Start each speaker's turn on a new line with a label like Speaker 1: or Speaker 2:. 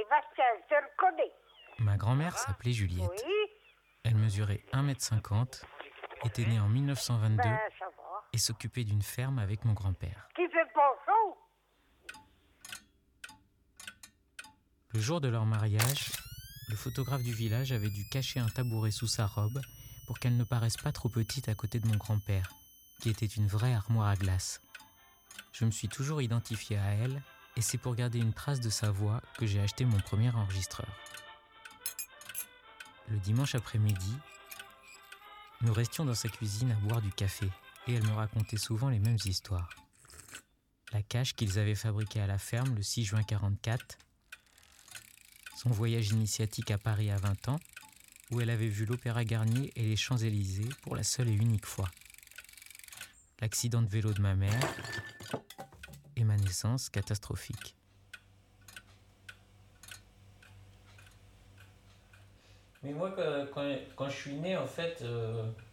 Speaker 1: Jean-Baptiste, je le connais.
Speaker 2: Ma grand-mère s'appelait Juliette.
Speaker 1: Oui,
Speaker 2: Elle mesurait 1,50 m, était née en 1922
Speaker 1: ben ça va.
Speaker 2: et s'occupait d'une ferme avec mon grand-père.
Speaker 1: Qui fait pas chaud?
Speaker 2: Le jour de leur mariage, le photographe du village avait dû cacher un tabouret sous sa robe pour qu'elle ne paraisse pas trop petite à côté de mon grand-père, qui était une vraie armoire à glace. Je me suis toujours identifié à elle et c'est pour garder une trace de sa voix que j'ai acheté mon premier enregistreur. Le dimanche après-midi, nous restions dans sa cuisine à boire du café et elle me racontait souvent les mêmes histoires. La cache qu'ils avaient fabriquée à la ferme le 6 juin 1944, son voyage initiatique à Paris à 20 ans, où elle avait vu l'Opéra Garnier et les Champs-Élysées pour la seule et unique fois. L'accident de vélo de ma mère et ma naissance catastrophique. Mais moi, quand je suis né, en fait,